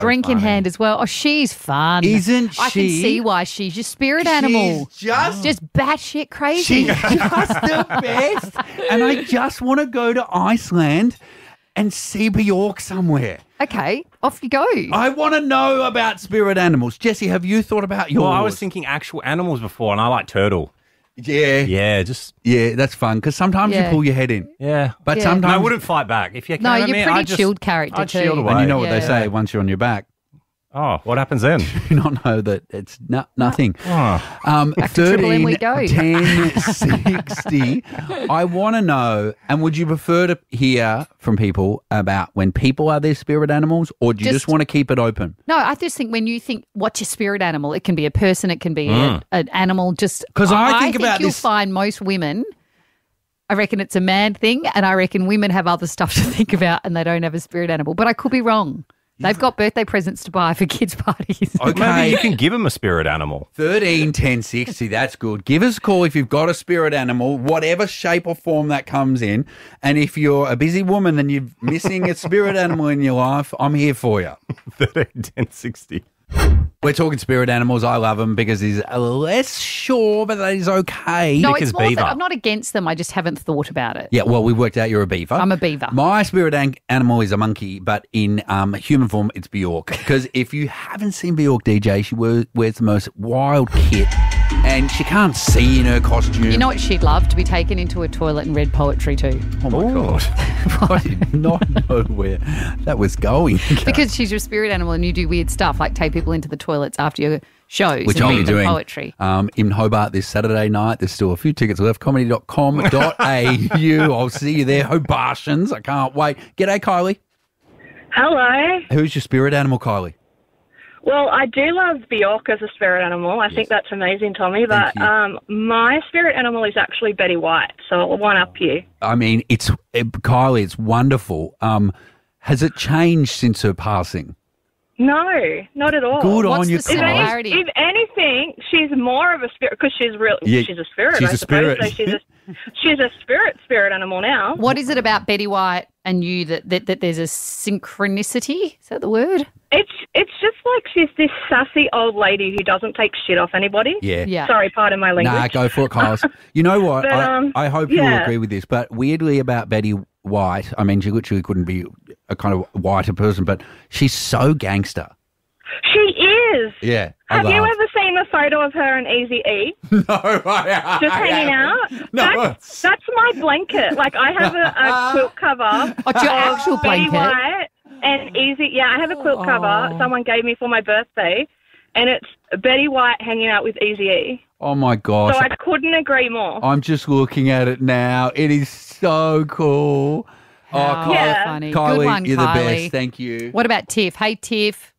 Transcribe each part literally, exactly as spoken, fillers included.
drink in hand as well. Oh, she's fun. Isn't I can she? see why she's your spirit animal. She's just- just batshit crazy. She's just the best. And I just want to go to Iceland and see Bjork somewhere. Okay, off you go. I want to know about spirit animals. Jesse, have you thought about yours? Well, I was thinking actual animals before, and I like turtle. Yeah. Yeah, just... Yeah, that's fun because sometimes Yeah. you pull your head in. Yeah. But Yeah. sometimes... And I wouldn't fight back. If you No, came at you're me, pretty I'd just, chilled character I'd too. shield away. And you know what Yeah. they say, once you're on your back, Oh, what happens then? you not know that it's no, nothing. Oh. Um, Back to Triple M we go. ten, sixty. I want to know, and would you prefer to hear from people about when people are their spirit animals, or do you just, Just- want to keep it open? No, I just think when you think, what's your spirit animal? It can be a person, it can be a, an animal. Just 'Cause I think about you'll this- find most women. I reckon it's a man thing, and I reckon women have other stuff to think about, and they don't have a spirit animal. But I could be wrong. They've got birthday presents to buy for kids' parties. Okay. Maybe you can give them a spirit animal. thirteen, ten, sixty, that's good. Give us a call if you've got a spirit animal, whatever shape or form that comes in. And if you're a busy woman and you're missing a spirit animal in your life, I'm here for you. thirteen, ten, sixty. We're talking spirit animals. I love them because he's less sure, but that is okay. no, Nick it's is more that beaver. I'm not against them. I just haven't thought about it. Yeah, well, we worked out you're a beaver. I'm a beaver. My spirit an- animal is a monkey, but in um, human form, it's Bjork. Because if you haven't seen Bjork, D J, she wears, wears the most wild kit, and she can't see in her costume. You know what she'd love? To be taken into a toilet and read poetry too. Oh my Ooh. god! I did not know where that was going. Because she's your spirit animal and you do weird stuff like take people into the toilets after your shows Which and I'll read be them doing poetry. um, in Hobart this Saturday night. There's still a few tickets left. comedy dot com dot a u. I'll see you there, Hobartians. I can't wait. G'day, Kylie. Hello. Who's your spirit animal, Kylie? Well, I do love Bjork as a spirit animal. I think that's amazing, Tommy. But Thank you. um, my spirit animal is actually Betty White, so I'll one up you. I mean, it's it, Kylie. It's wonderful. Um, has it changed since her passing? No, not at all. Good What's on you, the If, any, Kylie. similarity? if anything, she's more of a spirit because she's real. Yeah, she's a spirit. she's I a suppose. spirit. So she's a she's a spirit spirit animal now. What is it about Betty White and you that, that, that there's a synchronicity? Is that the word? It's it's just like she's this sassy old lady who doesn't take shit off anybody. Yeah. Yeah. Sorry, pardon my language. Nah, go for it, Kylie. You know what? But, I, um, I hope you'll yeah. agree with this, but weirdly about Betty White, I mean, she literally couldn't be a kind of whiter person, but she's so gangster. She is. Yeah. I Have you love- ever seen a photo of her and Easy E? No, I, Just hanging out. No. That's, that's my blanket. Like I have a, a quilt cover. Oh, it's your of actual Betty blanket? White and Easy. Yeah, I have a quilt cover someone gave me for my birthday, and it's Betty White hanging out with Easy E. Oh my gosh. So I couldn't agree more. I'm just looking at it now. It is so cool. How oh, Kylie, Yeah. funny. Kylie, Good one, you're Kylie. the best. Thank you. What about Tiff? Hey, Tiff.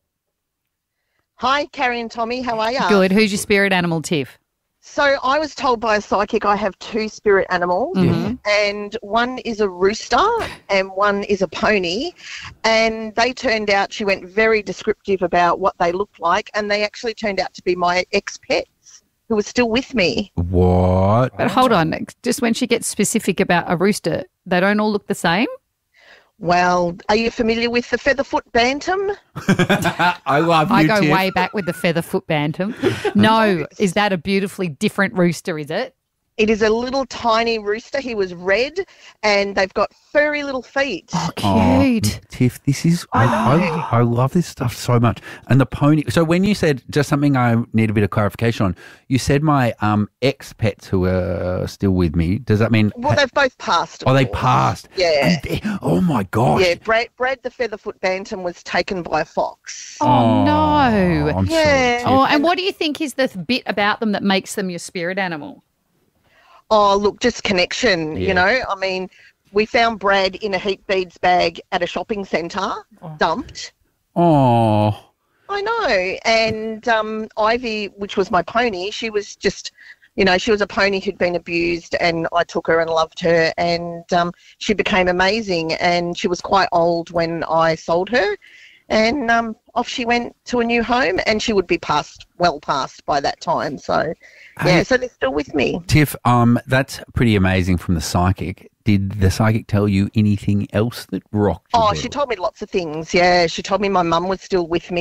Hi, Carrie and Tommy. How are you? Good. Who's your spirit animal, Tiff? So I was told by a psychic I have two spirit animals, Mhm. and one is a rooster and one is a pony. And they turned out, she went very descriptive about what they looked like, and they actually turned out to be my ex-pets who were still with me. What? But hold on. Just when she gets specific about a rooster, they don't all look the same? Well, are you familiar with the Featherfoot Bantam? I love you, I go Tiff. way back with the Featherfoot Bantam. No. Is that a beautifully different rooster, is it? It is a little tiny rooster. He was red, and they've got furry little feet. Oh, Oh, cute. Tiff, this is I, I, I love this stuff so much. And the pony. So when you said just something I need a bit of clarification on, you said my um ex pets who are still with me. Does that mean? Well, they've both passed. of Oh, they course. passed. Yeah. And they- oh my gosh. Yeah, Brad, Brad the Featherfoot Bantam was taken by a fox. Oh, no. I'm sorry, Yeah. Tiff. Oh, and what do you think is the th- bit about them that makes them your spirit animal? Oh, look, just connection, Yeah. you know. I mean, we found Brad in a heat beads bag at a shopping centre, dumped. Oh. I know. And um, Ivy, which was my pony, she was just, you know, she was a pony who'd been abused, and I took her and loved her, and um, she became amazing. And she was quite old when I sold her, and um, off she went to a new home, and she would be past, well past by that time. So, yeah, Hey. so they're still with me. Tiff, um, that's pretty amazing from the psychic. did the psychic tell you anything else that rocked your Oh, world? she told me lots of things. Yeah, she told me my mum was still with me.